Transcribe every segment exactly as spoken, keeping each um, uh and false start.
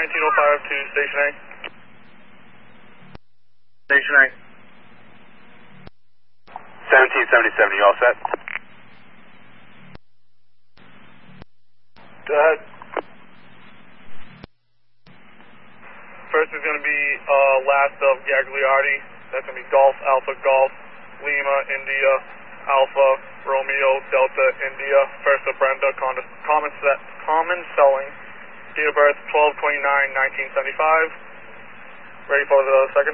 nineteen oh five to Station A. Station A. seventeen seventy-seven, you all set? Go ahead. First is going to be uh, last of Gagliardi. That's going to be Golf, Alpha, Golf, Lima, India, Alpha, Romeo, Delta, India. First of Brenda, common, common, set, common selling. Date of birth twelve twenty-nine nineteen seventy-five. Ready for the second?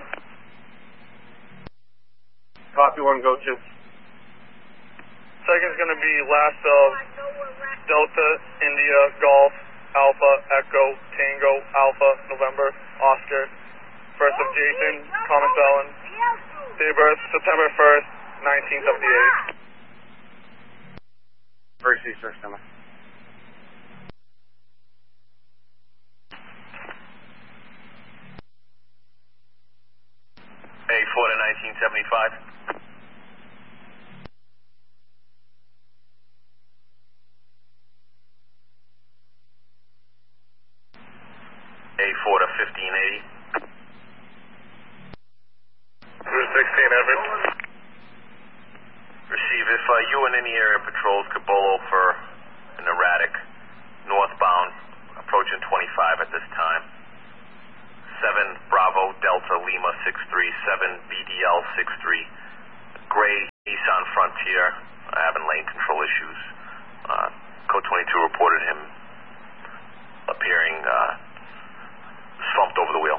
Copy one, go two. Second is going to be last of Delta, India, Golf, Alpha, Echo, Tango, Alpha, November, Oscar. First of Jason, common selling. Date of birth September first, nineteen seventy-eight. First Easter Summer. A four to nineteen seventy-five. A four to fifteen eighty. Route sixteen, Everett. Receive. If uh, you and any area patrols could bowl over an erratic northbound approaching twenty-five at this time. seven Bravo Delta Lima six three seven B D L six three. Gray Nissan Frontier uh, having lane control issues. Uh, Code twenty-two reported him appearing uh, slumped over the wheel.